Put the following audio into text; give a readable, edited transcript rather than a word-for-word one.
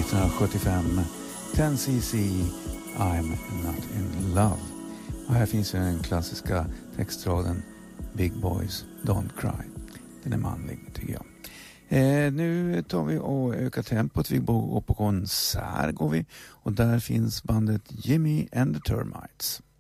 1975, 10cc, I'm Not In Love. Och här finns ju den klassiska textraden Big Boys Don't Cry. Den är manlig tycker jag. Nu tar vi och ökar tempot. Vi går på konsert går vi. Och där finns bandet Jimmy and the Termites.